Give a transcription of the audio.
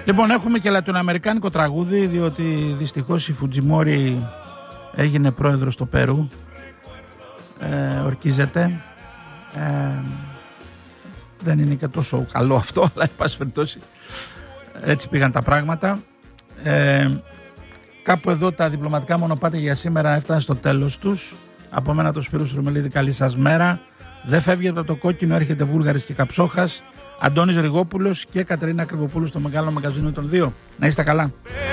Λοιπόν, έχουμε και λατινοαμερικάνικο τραγούδι, διότι δυστυχώς η Φουτζιμόρι έγινε πρόεδρος στο Περού. Ορκίζεται. Δεν είναι και τόσο καλό αυτό, αλλά εν πάση περιπτώσει έτσι πήγαν τα πράγματα. Κάπου εδώ τα διπλωματικά μονοπάτια για σήμερα έφτασαν στο τέλος τους. Από μένα το Σπύρος Ρουμελίδη, καλή σας μέρα. Δεν φεύγετε από το κόκκινο, έρχεται Βούλγαρης και Καψόχας. Αντώνης Ριγόπουλος και Κατερίνα Κρυβοπούλου στο μεγάλο μαγκαζίνο των δύο. Να είστε καλά.